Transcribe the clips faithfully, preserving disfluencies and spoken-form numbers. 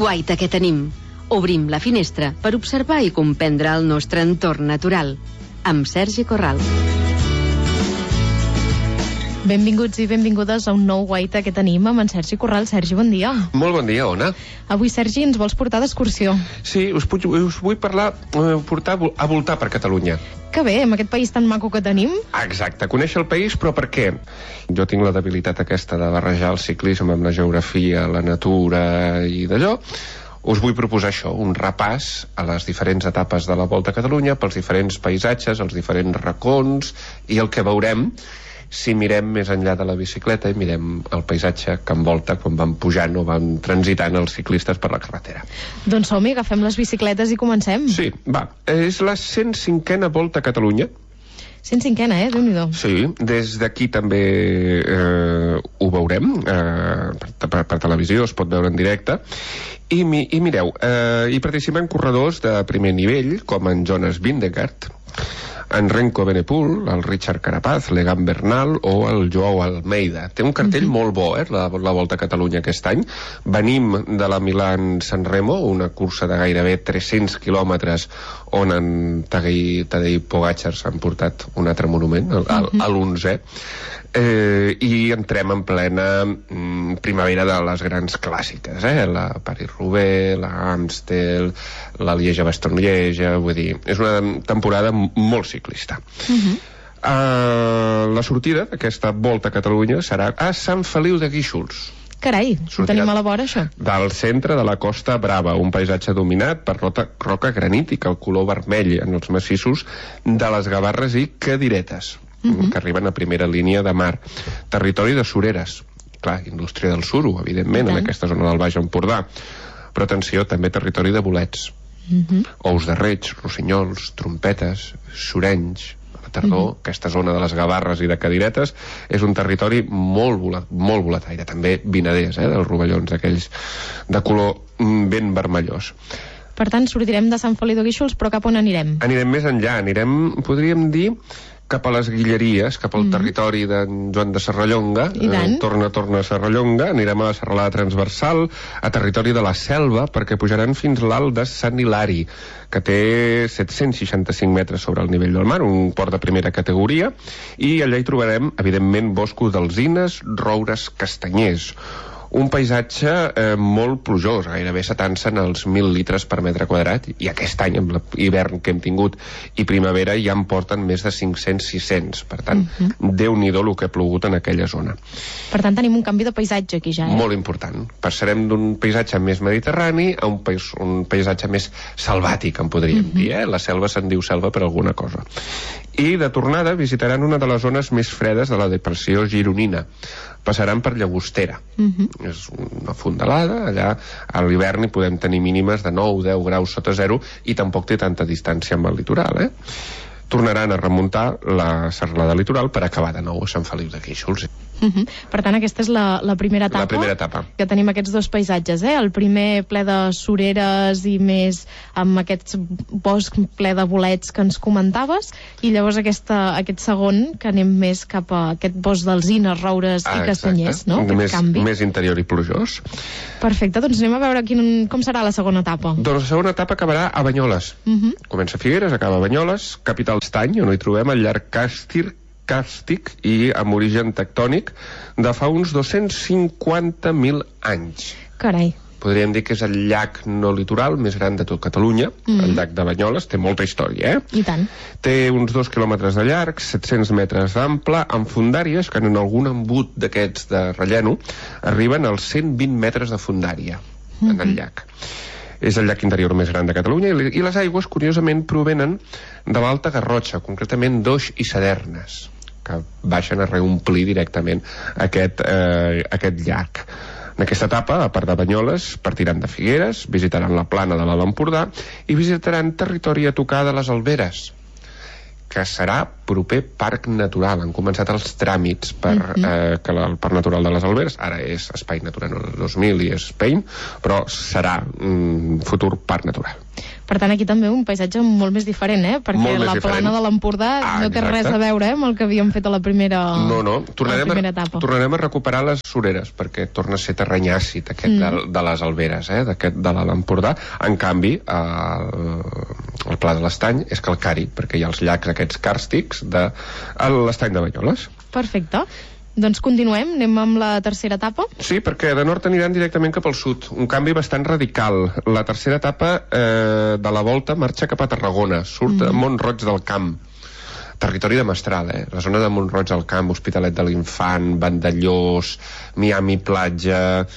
guaita que tenim. Obrim la finestra per observar i comprendre el nostre entorn natural. Amb Sergi Corral. Benvinguts i benvingudes a un nou guaita que tenim amb en Sergi Corral. Sergi, bon dia. Molt bon dia, Ona. Avui, Sergi, ens vols portar d'excursió. Sí, us, puig, us vull parlar, eh, portar a voltar per Catalunya. Que bé, amb aquest país tan maco que tenim. Exacte, conèixer el país, però per què? Jo tinc la debilitat aquesta de barrejar el ciclisme amb la geografia, la natura i d'allò. Us vull proposar això, un repàs a les diferents etapes de la Volta a Catalunya, pels diferents paisatges, els diferents racons, i el que veurem si mirem més enllà de la bicicleta i mirem el paisatge que envolta quan van pujant o van transitant els ciclistes per la carretera. Doncs som-hi, agafem les bicicletes i comencem. Sí, va. És la cent cinquena Volta a Catalunya. cent cinquena, eh? Déu-n'hi-do. Sí, des d'aquí també eh, ho veurem, eh, per, per, per televisió, es pot veure en directe. I, mi, i mireu, eh, hi participen corredors de primer nivell, com en Jonas Vingegaard, en Renko Evenepoel, el Richard Carapaz, l'Egan Bernal o el Joao Almeida. Té un cartell mm-hmm. molt bo, eh, la, la Volta a Catalunya aquest any. Venim de la Milán-San Remo, una cursa de gairebé tres-cents quilòmetres on en Tadej, Tadej Pogačar s'han portat un altre monument, mm-hmm. a l'onzè. Eh, i entrem en plena mm, primavera de les grans clàssiques, eh? La Paris-Roubaix, la Amstel, la Lieja-Bastogne-Lieja, vull dir, és una temporada molt ciclista. Uh-huh. uh, la sortida d'aquesta Volta a Catalunya serà a Sant Feliu de Guíxols. Carai, ho tenim a la vora, això? Del centre de la Costa Brava, un paisatge dominat per roca, roca granítica, el color vermell en els massissos de les Gavarres i Cadiretes. Uh-huh. Que arriben a primera línia de mar. Territori de sureres, clar, indústria del suro, evidentment, en aquesta zona del Baix Empordà, però atenció, també territori de bolets, uh-huh. ous de reig, rossinyols, trompetes, surenys. A la tardor, uh-huh. aquesta zona de les Gavarres i de Cadiretes és un territori molt, volat, molt volataire, també vinaders, eh, dels rovellons aquells de color ben vermellós. Per tant, sortirem de Sant Feliu de Guíxols, però cap on anirem? Anirem més enllà, anirem, podríem dir, cap a les Guilleries, cap al mm. territori d'en Joan de Serrallonga, eh, torna, torna a Serrallonga, anirem a la Serralada Transversal, a territori de la Selva, perquè pujaran fins l'alt de Sant Hilari, que té set-cents seixanta-cinc metres sobre el nivell del mar, un port de primera categoria, i allà hi trobarem, evidentment, boscos d'alzines, roures, castanyers. Un paisatge eh, molt plujós, gairebé setant-se en els mil litres per metre quadrat, i aquest any, amb l'hivern que hem tingut i primavera, ja en porten més de cinc-cents sis-cents. Per tant, uh-huh. Déu-n'hi-do el que ha plogut en aquella zona. Per tant, tenim un canvi de paisatge aquí ja, eh? Molt important. Passarem d'un paisatge més mediterrani a un, pais, un paisatge més selvàtic, en podríem uh-huh. dir, eh? La selva se'n diu selva per alguna cosa. I de tornada visitaran una de les zones més fredes de la depressió gironina. Passaran per Llagostera. Uh-huh. És una fondalada, allà a l'hivern hi podem tenir mínimes de nou a deu graus sota zero i tampoc té tanta distància amb el litoral, eh? Tornaran a remuntar la serralada litoral per acabar de nou a Sant Feliu de Guíxols. Uh-huh. Per tant, aquesta és la, la primera etapa. La primera etapa. Que tenim aquests dos paisatges, eh? El primer ple de sureres i més amb aquest bosc ple de bolets que ens comentaves, i llavors aquesta, aquest segon que anem més cap a aquest bosc d'alzines, roures ah, i castanyers, no? Aquest més, canvi. Més interior i plujós. Perfecte, doncs anem a veure quin, com serà la segona etapa. Doncs la segona etapa acabarà a Banyoles. Uh-huh. Comença a Figueres, acaba a Banyoles, capital d'Estany, on hi trobem el llac Càstir, càrstic i amb origen tectònic de fa uns dos-cents cinquanta mil anys. Carai. Podríem dir que és el llac no litoral més gran de tot Catalunya, mm. el llac de Banyoles, té molta història, eh? I tant. Té uns dos quilòmetres de llarg, set-cents metres d'ample, amb fondàries que en algun embut d'aquests de relleno arriben als cent vint metres de fondària mm-hmm. en el llac. És el llac interior més gran de Catalunya i les aigües, curiosament, provenen de l'Alta Garrotxa, concretament d'Oix i Sadernes, que baixen a reomplir directament aquest, eh, aquest llac. En aquesta etapa, a part de Banyoles, partiran de Figueres, visitaran la plana de l'Alt Empordà i visitaran territori a tocar de les Alberes, que serà proper parc natural. Han començat els tràmits per uh-huh. eh, que el Parc Natural de les Alberes, ara és Espai Natural dos mil i és Spain, però serà un futur parc natural. Per tant, aquí també un paisatge molt més diferent, eh? Perquè la plana de l'Empordà ah, no té exacte. res a veure eh, amb el que havíem fet a la primera, no, no. Tornarem, la primera etapa. A, tornarem a recuperar les sureres, perquè torna a ser terreny àcid aquest mm. de, de les Alberes, eh? D'aquest de l'Empordà. En canvi, el, el Pla de l'Estany és calcari, perquè hi ha els llacs aquests càrstics de l'Estany de Banyoles. Perfecte. Doncs continuem, anem amb la tercera etapa. Sí, perquè de nord aniran directament cap al sud. Un canvi bastant radical. La tercera etapa eh, de la volta marxa cap a Tarragona, surt mm. a Mont-roig del Camp. Territori de Mestral, eh? La zona de Mont-roig del Camp, Hospitalet de l'Infant, Vandellós, Miami Platja,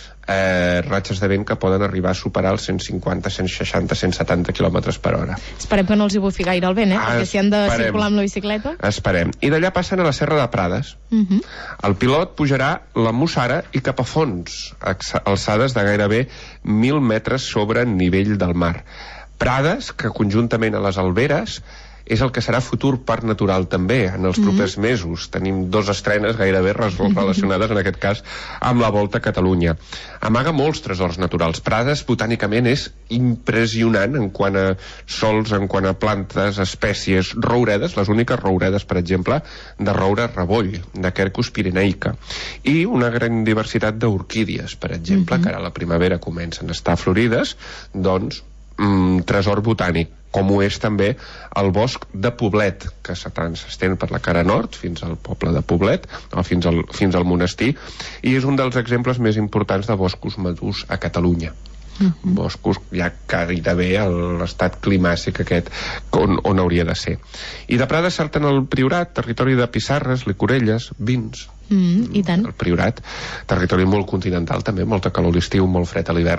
eh, ratxes de vent que poden arribar a superar els cent cinquanta, cent seixanta, cent setanta quilòmetres per hora. Esperem que no els hi bufi gaire el vent, eh? Ah, perquè si han de esperem. circular amb la bicicleta... Esperem. I d'allà passen a la Serra de Prades. Uh -huh. El pilot pujarà la Mussara i cap a fons, alçades de gairebé mil metres sobre nivell del mar. Prades, que conjuntament a les Alberes és el que serà futur parc natural també en els propers mm. mesos. Tenim dos estrenes gairebé relacionades en aquest cas amb la Volta a Catalunya. Amaga molts tresors naturals. Prades botànicament és impressionant en quant a sols, en quant a plantes, espècies, rouredes, les úniques rouredes, per exemple, de roure revoll, de Quercus pirenaica, i una gran diversitat d'orquídies, per exemple, mm-hmm. que ara a la primavera comencen a estar florides, doncs mm, tresor botànic, com ho és també el bosc de Poblet, que s'estén per la cara nord fins al poble de Poblet, o fins al, fins al monestir, i és un dels exemples més importants de boscos madurs a Catalunya. Uh-huh. Boscos ja gairebé a l'estat climàtic aquest on, on hauria de ser. I de Prades salten al Priorat, territori de pissarres, licorelles, vins. Mm, i tant. El Priorat, territori molt continental també, molta calor a l'estiu, molt fred a l'hivern,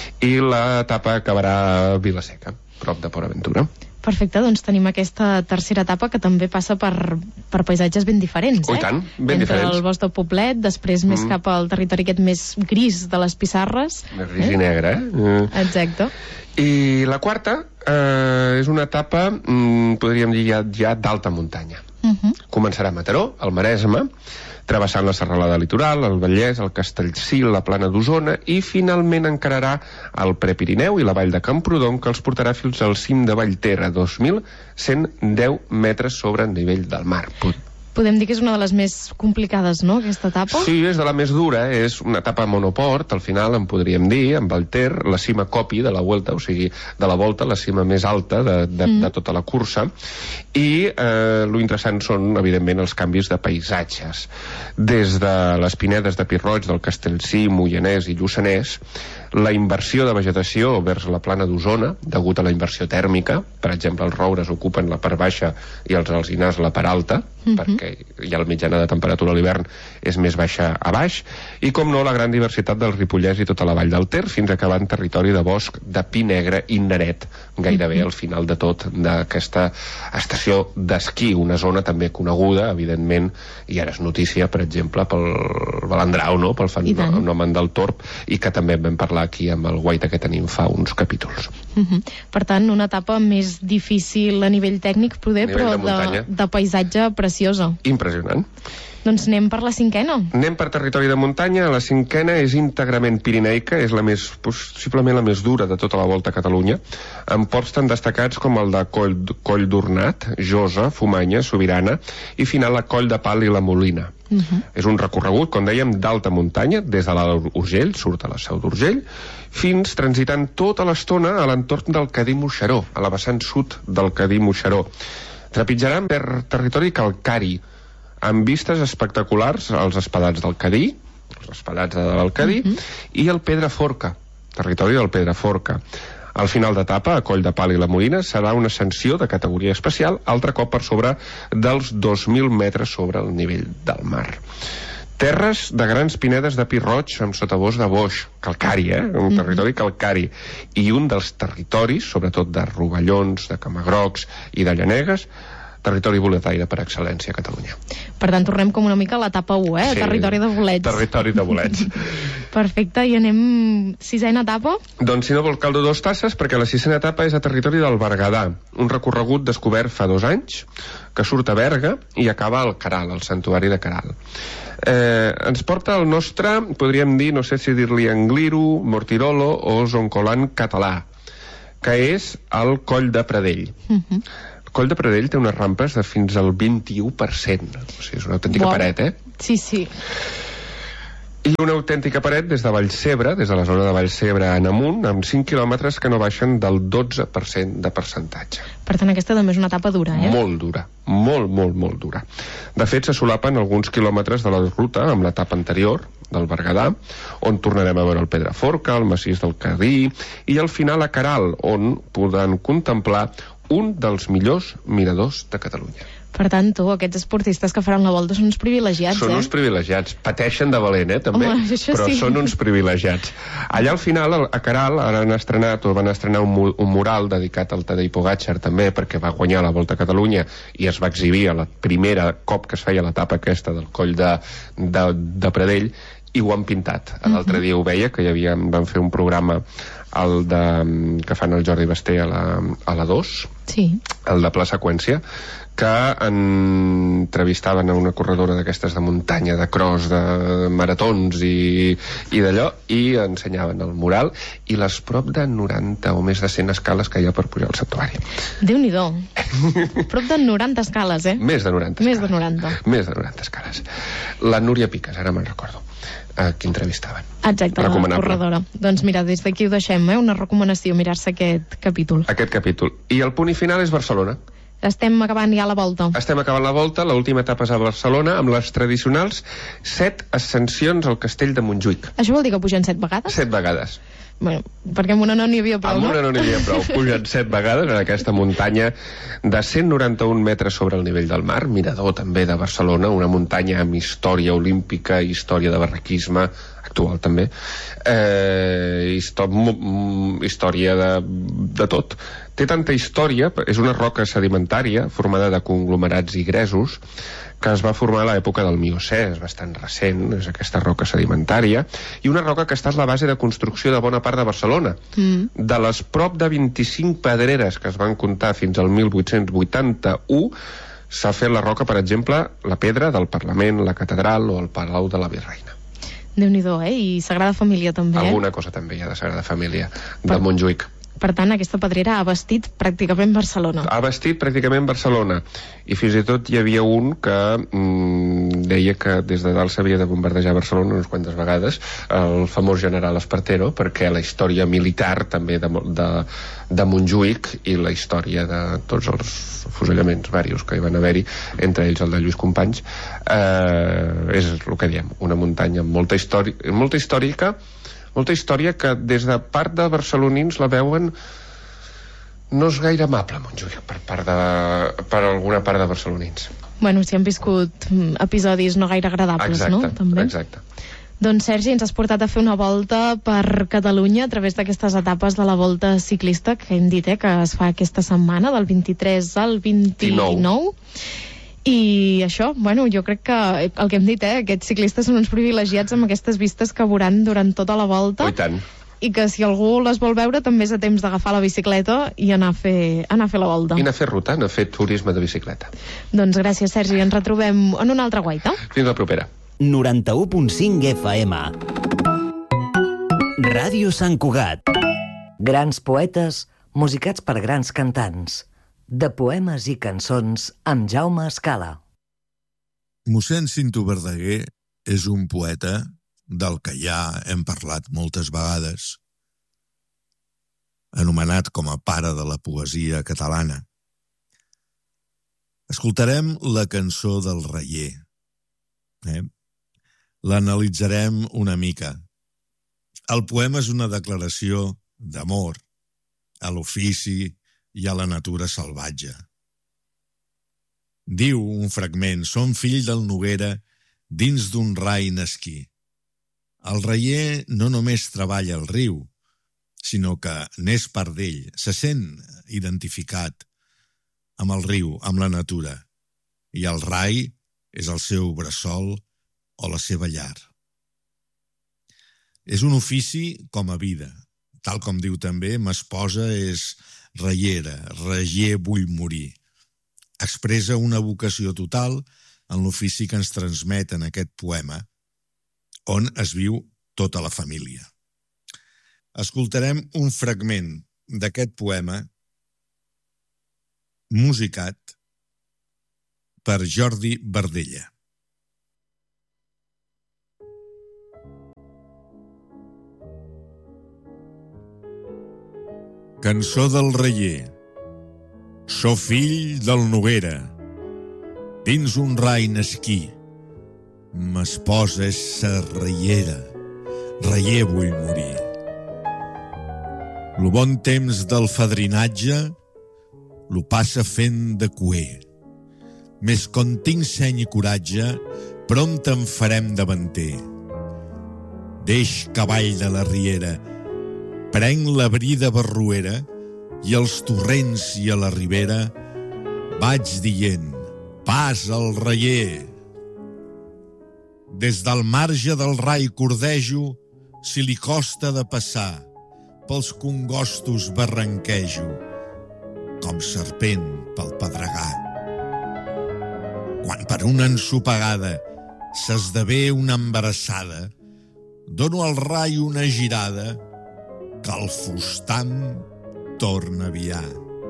i l'etapa acabarà a Vilaseca, prop de Port Aventura. Perfecte, doncs tenim aquesta tercera etapa que també passa per, per paisatges ben diferents, eh? Oh, i tant, ben Entre diferents. el bosc de Poblet, després mm. més cap al territori aquest més gris de les pissarres. Més gris eh? i negre, eh? Mm. Exacte. I la quarta eh, és una etapa, mm, podríem dir ja, ja d'alta muntanya. Uh-huh. Començarà a Mataró, al Maresme, travessant la serralada litoral, el Vallès, el Castellcí, la plana d'Osona, i finalment encararà el Prepirineu i la vall de Camprodon, que els portarà fins al cim de Vallter, a dos mil cent deu metres sobre el nivell del mar. Podem dir que és una de les més complicades, no?, aquesta etapa? Sí, és de la més dura, és una etapa monoport, al final en podríem dir, amb Vallter, la cima copi de la Vuelta, o sigui, de la Volta, la cima més alta de, de, mm. de tota la cursa, i eh, lo interessant són, evidentment, els canvis de paisatges. Des de les pinedes de Pirroig, del Castellcí, Moianès i Lluçanès, la inversió de vegetació vers la plana d'Osona, degut a la inversió tèrmica, per exemple, els roures ocupen la part baixa i els alzinars la part alta, mm-hmm. perquè ja la mitjana de temperatura a l'hivern és més baixa a baix, i com no, la gran diversitat del Ripollès i tota la vall del Ter, fins a acabar en territori de bosc de pi negre i neret, gairebé al final de tot d'aquesta estació d'esquí, una zona també coneguda, evidentment, i ara és notícia, per exemple, pel Balandrau, no?, pel fenomen del Torb, i que també vam parlar aquí amb el Guaita que tenim fa uns capítols. Uh-huh. Per tant, una etapa més difícil a nivell tècnic, poder, nivell però de, de, de paisatge preciosa. Impressionant. Doncs anem per la cinquena. Anem per territori de muntanya. La cinquena és íntegrament pirineica, és la més, possiblement la més dura de tota la Volta a Catalunya, amb ports tan destacats com el de Coll, Coll d'Ornat, Josa, Fumanya, Sobirana, i final la Coll de Pal i la Molina. Uh-huh. És un recorregut, com dèiem, d'alta muntanya, des de l'Alt Urgell, surt a la Seu d'Urgell, fins transitant tota l'estona a l'entorn del Cadí Moixeró, a la vessant sud del Cadí Moixeró. Trepitjaran per territori calcari, amb vistes espectaculars als espadats del Cadí, els espadats de l'Alcadí, uh-huh. i el Pedraforca, territori del Pedraforca. Al final d'etapa, a Coll de Pal i la Molina, serà una ascensió de categoria especial, altre cop per sobre dels dos mil metres sobre el nivell del mar. Terres de grans pinedes de pi roig amb sotabosc de boix, calcari, eh? Un mm-hmm. territori calcari. I un dels territoris, sobretot de rovellons, de camagrocs i de llanegues, territori boletaire per excel·lència a Catalunya. Per tant, tornem com una mica a l'etapa u, eh? Sí, territori de bolets. Territori de bolets. Perfecte, i anem sisena etapa? Doncs si no vols caldo dos tasses, perquè la sisena etapa és a territori del Berguedà, un recorregut descobert fa dos anys, que surt a Berga i acaba al Caral, al santuari de Caral. Eh, ens porta el nostre, podríem dir, no sé si dir-li Angliru, Mortirolo o Zoncolan català, que és el Coll de Pradell. Uh-huh. El Coll de Pradell té unes rampes de fins al vint-i-u per cent. O sigui, és una autèntica Bon. paret, eh? Sí, sí. I una autèntica paret des de Vallcebre, des de la zona de Vallcebre en amunt, amb cinc quilòmetres que no baixen del dotze per cent de percentatge. Per tant, aquesta també és una etapa dura, eh? Molt dura, molt, molt, molt dura. De fet, se solapen alguns quilòmetres de la ruta amb l'etapa anterior, del Berguedà, on tornarem a veure el Pedraforca, el massís del Cadí, i al final a Caral, on podran contemplar un dels millors miradors de Catalunya. Per tant, tu, aquests esportistes que faran la volta són uns privilegiats, són eh? uns privilegiats. Pateixen de valent, eh, també, Home, això però sí. són uns privilegiats. Allà al final, a Caral, ara han estrenat, o van estrenar un, mu un mural dedicat al Tadej Pogačar, també, perquè va guanyar la Volta a Catalunya i es va exhibir a la primera cop que es feia l'etapa aquesta del Coll de, de, de Pradell, i ho han pintat. L'altre dia ho veia, que hi havia, van fer un programa el de, que fan el Jordi Basté a la, a la dos, sí. el de Pla Seqüència, que entrevistaven a una corredora d'aquestes de muntanya, de cross, de maratons i, i d'allò, i ensenyaven el mural i les prop de noranta o més de cent escales que hi ha per pujar al santuari. Déu-n'hi-do. Prop de noranta escales, eh? Més de noranta Més escales. de noranta. Més de noranta escales. La Núria Piques, ara me'n recordo, eh, que entrevistaven. Exacte, la corredora. Doncs mira, des d'aquí ho deixem, eh? Una recomanació, mirar-se aquest capítol. Aquest capítol. I el punt i final és Barcelona. Estem acabant ja la volta. Estem acabant la volta, l'última etapa és a Barcelona, amb les tradicionals set ascensions al castell de Montjuïc. Això vol dir que pugen set vegades? Set vegades. Bueno, perquè amb una no n'hi havia prou, amb no? una no n'hi havia prou. Pugen set vegades en aquesta muntanya de cent noranta-un metres sobre el nivell del mar, mirador també de Barcelona, una muntanya amb història olímpica, història de barraquisme, actual també, eh, histò història de, de tot. Té tanta història, és una roca sedimentària formada de conglomerats i gresos que es va formar a l'època del Miocè, és bastant recent, és aquesta roca sedimentària, i una roca que ha estat la base de construcció de bona part de Barcelona. Mm. De les prop de vint-i-cinc pedreres que es van comptar fins al mil vuit-cents vuitanta-u, s'ha fet la roca, per exemple, la pedra del Parlament, la Catedral o el Palau de la Virreina. Déu-n'hi-do, eh? I Sagrada Família també, eh? Alguna cosa també hi ha de Sagrada Família, de Montjuïc. Per tant, aquesta pedrera ha vestit pràcticament Barcelona. Ha vestit pràcticament Barcelona. I fins i tot hi havia un que mm, deia que des de dalt s'havia de bombardejar Barcelona unes quantes vegades, el famós general Espartero, perquè la història militar també de, de, de Montjuïc i la història de tots els fusellaments varios que hi van haver-hi, entre ells el de Lluís Companys, eh, és el que diem, una muntanya amb molta història, molta històrica, molta història que des de part de barcelonins la veuen no és gaire amable, Montjuïc, per, part de, per alguna part de barcelonins. Bueno, si han viscut episodis no gaire agradables, exacte, no? També. Exacte. Doncs, Sergi, ens has portat a fer una volta per Catalunya a través d'aquestes etapes de la volta ciclista que hem dit, eh, que es fa aquesta setmana, del vint-i-tres al vint-i-nou. I això, bueno, jo crec que el que hem dit, eh, aquests ciclistes són uns privilegiats amb aquestes vistes que veuran durant tota la volta. Oh, i tant. I que si algú les vol veure també és a temps d'agafar la bicicleta i anar a fer, anar a fer la volta. I anar a fer ruta, anar a fer turisme de bicicleta. Doncs gràcies, Sergi, ens retrobem en una altra guaita. Fins la propera. noranta-u punt cinc F M. Ràdio Sant Cugat. Grans poetes musicats per grans cantants. De poemes i cançons amb Jaume Escala. Mossèn Cinto Verdaguer és un poeta del que ja hem parlat moltes vegades, anomenat com a pare de la poesia catalana. Escoltarem la cançó del Reller. Eh? L'analitzarem una mica. El poema és una declaració d'amor a l'ofici i a la natura salvatge. Diu un fragment: «Som fill del Noguera dins d'un rai nasquí». El Reller no només treballa el riu, sinó que n'és part d'ell, se sent identificat amb el riu, amb la natura, i el rai és el seu bressol o la seva llar. És un ofici com a vida, tal com diu també, m'esposa és reiera, reller vull morir. Expressa una vocació total en l'ofici que ens transmet en aquest poema, on es viu tota la família. Escoltarem un fragment d'aquest poema musicat per Jordi Bardella. Cançó del Reller. So fill del Noguera. Dins un rai nasquí. M'esposa és sa reiera. Reller vull morir. Lo bon temps del fadrinatge lo passa fent de cuer. Més quan tinc seny i coratge, prompte em farem davanter. Deix cavall de la riera, prenc la brida barruera i als torrents i a la ribera vaig dient, pas al reller. Des del marge del rai cordejo, si li costa de passar, pels congostos barranquejo, com serpent pel pedregar. Quan per una ensopegada s'esdevé una embarassada, dono al rai una girada que el fustam torna a aviar.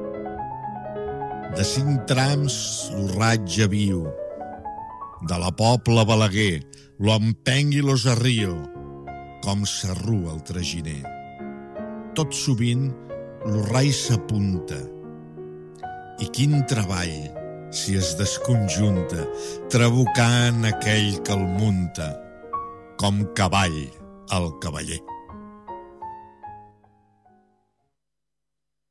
De cinc trams lo ratge viu, de la Pobla Balaguer lo empenc i los arrio, com s'arrua el traginer. Tot sovint lo rai s'apunta, i quin treball si es desconjunta, trabucant aquell que el munta, com cavall al cavaller.